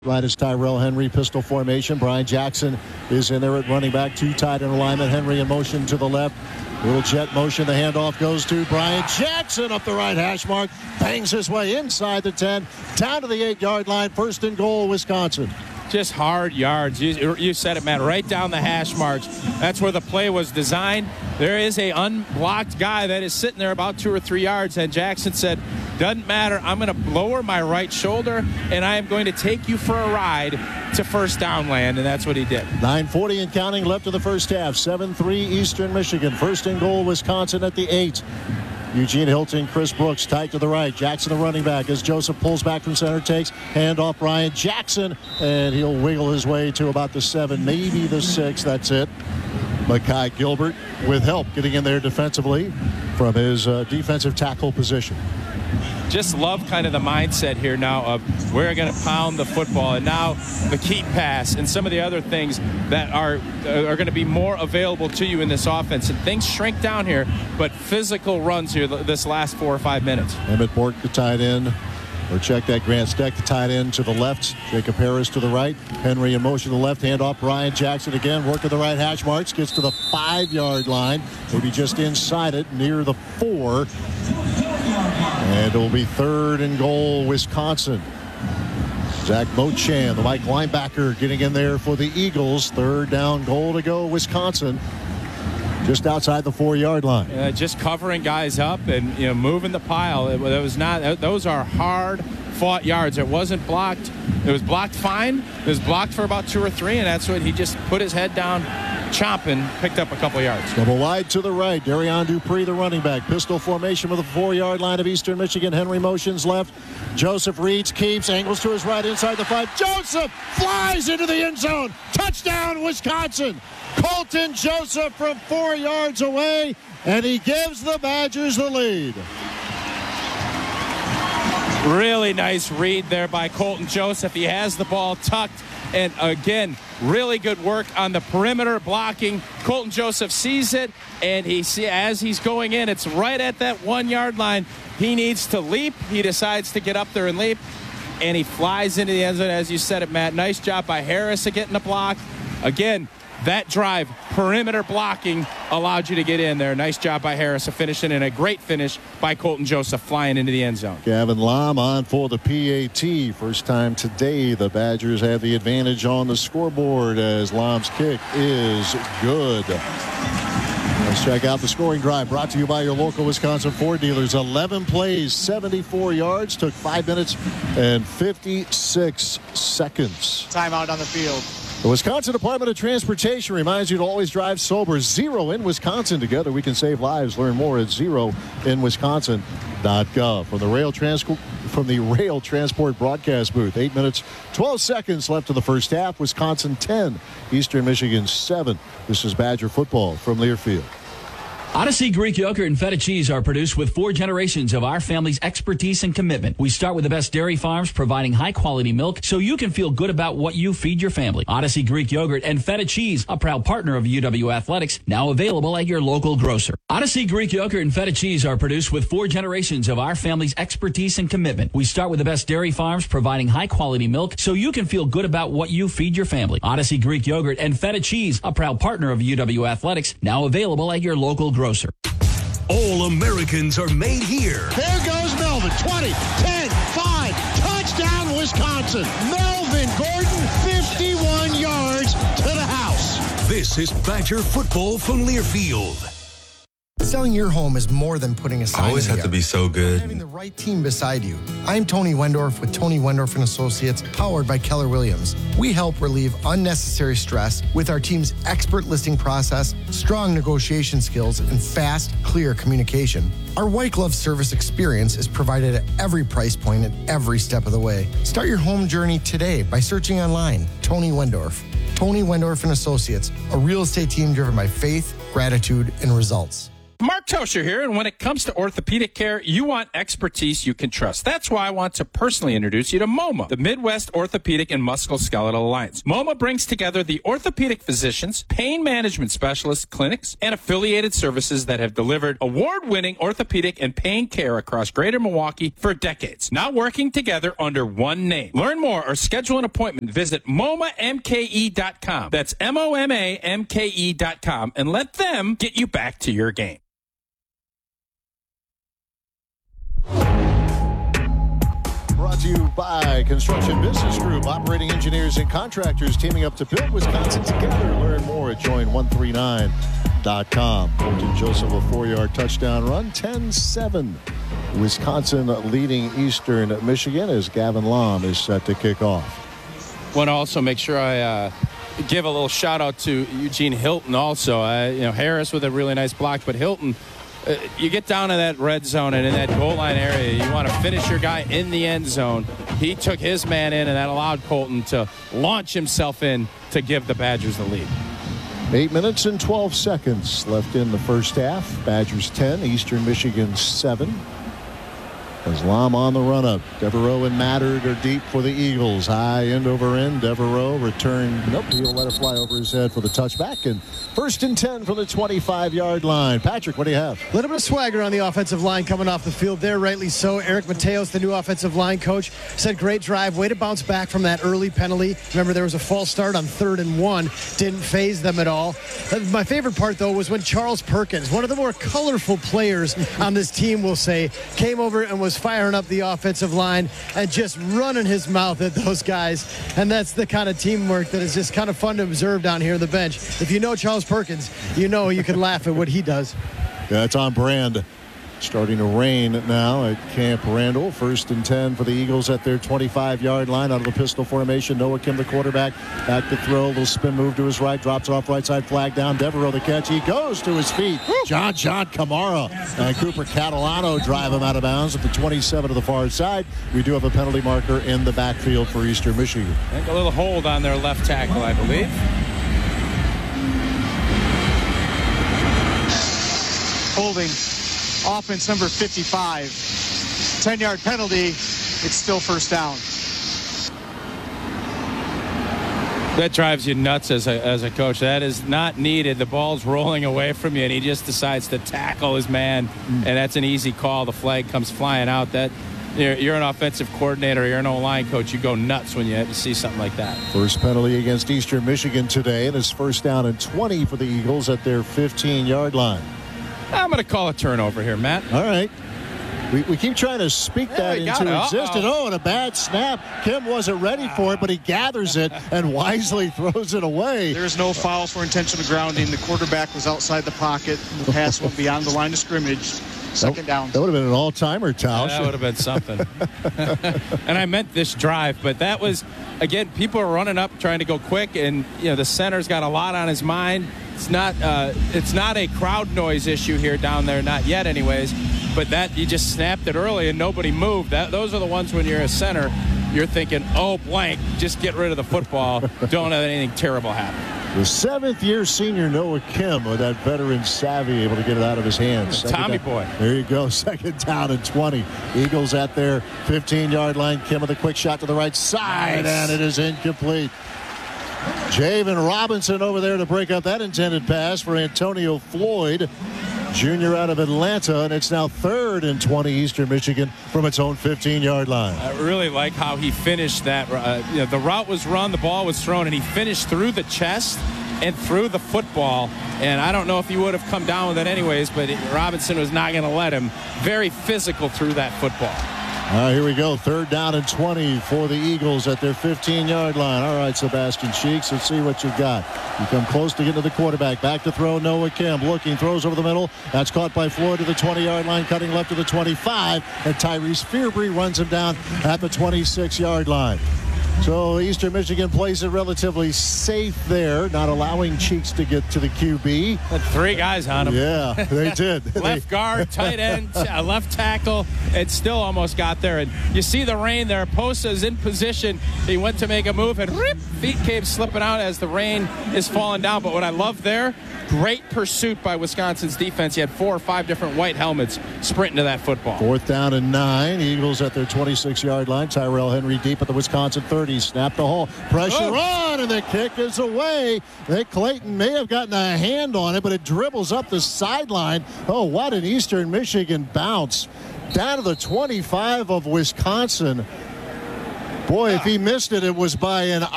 Right is Tyrell Henry, pistol formation. Brian Jackson is in there at running back, two tight in alignment. Henry in motion to the left. Little jet motion. The handoff goes to Brian Jackson up the right hash mark. Bangs his way inside the 10, down to the 8-yard line. First and goal, Wisconsin. Just hard yards. You said it, Matt, right down the hash marks. That's where the play was designed. There is a unblocked guy that is sitting there about 2 or 3 yards, and Jackson said, doesn't matter, I'm going to lower my right shoulder, and I am going to take you for a ride to first down land, and that's what he did. 9:40 and counting left of the first half. 7-3 Eastern Michigan. First and goal, Wisconsin at the 8. Eugene Hilton, Chris Brooks, tight to the right. Jackson, the running back, as Joseph pulls back from center, takes handoff Brian Jackson, and he'll wiggle his way to about the 7, maybe the 6. That's it. Makai Gilbert with help getting in there defensively from his defensive tackle position. Just love kind of the mindset here now of we're going to pound the football, and now the keep pass and some of the other things that are going to be more available to you in this offense. And things shrink down here, but physical runs here this last 4 or 5 minutes. Emmett Bork, the tight end. Or check that Grant Steck, the tight end to the left. Jacob Harris to the right. Henry in motion to the left. Hand off Brian Jackson again. Work at the right hash marks. Gets to the 5-yard line. Maybe just inside it, near the 4. And it'll be third and goal, Wisconsin. Zach Mochan, the Mike linebacker, getting in there for the Eagles. Third down goal to go, Wisconsin. Just outside the 4-yard line. Just covering guys up and moving the pile. It was not. Those are hard-fought yards. It wasn't blocked. It was blocked fine. It was blocked for about 2 or 3, and that's what he just put his head down, chomping, picked up a couple yards. Double wide to the right. Darian Dupree, the running back. Pistol formation with the 4-yard line of Eastern Michigan. Henry motions left. Joseph reads, keeps, angles to his right inside the 5. Joseph flies into the end zone. Touchdown, Wisconsin. Colton Joseph from 4 yards away, and he gives the Badgers the lead. Really nice read there by Colton Joseph. He has the ball tucked, and again, really good work on the perimeter blocking. Colton Joseph sees it, and as he's going in, it's right at that 1-yard line. He needs to leap. He decides to get up there and leap, and he flies into the end zone, as you said it, Matt. Nice job by Harris at getting the block. Again, that drive, perimeter blocking, allowed you to get in there. Nice job by Harris of finishing, and a great finish by Colton Joseph flying into the end zone. Gavin Lom on for the PAT. First time today the Badgers have the advantage on the scoreboard as Lom's kick is good. Let's check out the scoring drive brought to you by your local Wisconsin Ford dealers. 11 plays, 74 yards, took 5 minutes and 56 seconds. Timeout on the field. The Wisconsin Department of Transportation reminds you to always drive sober. Zero in Wisconsin. Together we can save lives. Learn more at zeroinwisconsin.gov. From the Rail Transport broadcast booth, 8 minutes, 12 seconds left of the first half. Wisconsin 10, Eastern Michigan 7. This is Badger football from Learfield. Odyssey Greek yogurt and feta cheese are produced with 4 generations of our family's expertise and commitment. We start with the best dairy farms providing high-quality milk so you can feel good about what you feed your family. Odyssey Greek yogurt and feta cheese, a proud partner of UW Athletics, now available at your local grocer. Odyssey Greek yogurt and feta cheese are produced with 4 generations of our family's expertise and commitment. We start with the best dairy farms providing high-quality milk so you can feel good about what you feed your family. Odyssey Greek yogurt and feta cheese, a proud partner of UW Athletics, now available at your local grocer. All Americans are made here. There goes Melvin. 20, 10, 5. Touchdown, Wisconsin. Melvin Gordon, 51 yards to the house. This is Badger football from Learfield. Selling your home is more than putting a sign. I always have to be so good. Having the right team beside you. I'm Tony Wendorf with Tony Wendorf and Associates, powered by Keller Williams. We help relieve unnecessary stress with our team's expert listing process, strong negotiation skills, and fast, clear communication. Our white glove service experience is provided at every price point at every step of the way. Start your home journey today by searching online. Tony Wendorf. Tony Wendorf and Associates, a real estate team driven by faith, gratitude, and results. Mark Tosher here, and when it comes to orthopedic care, you want expertise you can trust. That's why I want to personally introduce you to MoMA, the Midwest Orthopedic and Musculoskeletal Alliance. MoMA brings together the orthopedic physicians, pain management specialists, clinics, and affiliated services that have delivered award-winning orthopedic and pain care across Greater Milwaukee for decades. Now working together under one name. Learn more or schedule an appointment. Visit MoMaMKE.com. That's MoMaMKE.com, and let them get you back to your game. Brought to you by Construction Business Group, operating engineers and contractors teaming up to build Wisconsin together. Learn more at join139.com. Colton Joseph, a 4-yard touchdown run, 10-7. Wisconsin leading Eastern Michigan as Gavin Lom is set to kick off. Want to also make sure I give a little shout out to Eugene Hilton also. Harris with a really nice block, but Hilton, you get down to that red zone and in that goal line area, you want to finish your guy in the end zone. He took his man in, and that allowed Colton to launch himself in to give the Badgers the lead. 8 minutes and 12 seconds left in the first half. Badgers 10, Eastern Michigan 7. As Lom on the run-up. Devereaux and Mattard are deep for the Eagles. High end over end. Devereaux returned. Nope, he'll let it fly over his head for the touchback. And 1st and 10 from the 25-yard line. Patrick, what do you have? A little bit of swagger on the offensive line coming off the field there, rightly so. Eric Mateos, the new offensive line coach, said great drive. Way to bounce back from that early penalty. Remember, there was a false start on 3rd and 1. Didn't phase them at all. My favorite part, though, was when Charles Perkins, one of the more colorful players on this team, we'll say, came over and was firing up the offensive line and just running his mouth at those guys. And that's the kind of teamwork that is just kind of fun to observe down here on the bench. If you know Charles Perkins, you know you can laugh at what he does. Yeah, it's on brand. Starting to rain now at Camp Randall. 1st and 10 for the Eagles at their 25-yard line out of the pistol formation. Noah Kim, the quarterback, back to throw. Little spin move to his right. Drops off right side, flag down. Devereaux the catch. He goes to his feet. John Kamara and Cooper Catalano drive him out of bounds at the 27 to the far side. We do have a penalty marker in the backfield for Eastern Michigan. I think a little hold on their left tackle, I believe. Holding offense number 55. 10-yard penalty. It's still 1st down. That drives you nuts as a coach. That is not needed. The ball's rolling away from you, and he just decides to tackle his man, and that's an easy call. The flag comes flying out. That you're an offensive coordinator, you're an O-line coach, you go nuts when you see something like that. First penalty against Eastern Michigan today, and it's 1st down and 20 for the Eagles at their 15-yard line. I'm going to call a turnover here, Matt. All right. We keep trying to speak that into existence. Oh, and a bad snap. Kim wasn't ready for it, but he gathers it and wisely throws it away. There's no foul for intentional grounding. The quarterback was outside the pocket. The pass went beyond the line of scrimmage. 2nd down. That would have been an all-timer, Tausch. That would have been something. And I meant this drive, but that was, again, people are running up trying to go quick, and the center's got a lot on his mind. It's not a crowd noise issue here down there, not yet anyways, but that you just snapped it early and nobody moved. Those are the ones when you're a center, you're thinking, oh, blank, just get rid of the football. Don't have anything terrible happen. The 7th-year senior Noah Kim with that veteran savvy able to get it out of his hands. Tommy boy. There you go. 2nd down and 20. Eagles at their 15-yard line. Kim with a quick shot to the right side, and it is incomplete. Javen Robinson over there to break up that intended pass for Antonio Floyd, junior out of Atlanta, and it's now 3rd and 20 Eastern Michigan from its own 15-yard line. I really like how he finished that. The route was run, the ball was thrown, and he finished through the chest and threw the football. And I don't know if he would have come down with it anyways, but Robinson was not going to let him. Very physical through that football. All right, here we go. 3rd down and 20 for the Eagles at their 15-yard line. All right, Sebastian Cheeks, let's see what you've got. You come close to get to the quarterback. Back to throw, Noah Kim. Looking, throws over the middle. That's caught by Floyd to the 20-yard line, cutting left to the 25. And Tyrese Fearbry runs him down at the 26-yard line. So Eastern Michigan plays it relatively safe there, not allowing Cheeks to get to the QB. Had 3 guys on him. Yeah, they did. Left guard, tight end, left tackle, and still almost got there. And you see the rain there. Posa's in position. He went to make a move, and feet came slipping out as the rain is falling down. But what I love there, great pursuit by Wisconsin's defense. You had 4 or 5 different white helmets sprinting to that football. 4th down and 9. Eagles at their 26-yard line. Tyrell Henry deep at the Wisconsin 30. Snap to Hall. Pressure on, and the kick is away. I think Clayton may have gotten a hand on it, but it dribbles up the sideline. Oh, what an Eastern Michigan bounce. Down to the 25 of Wisconsin. Boy, if he missed it, it was by an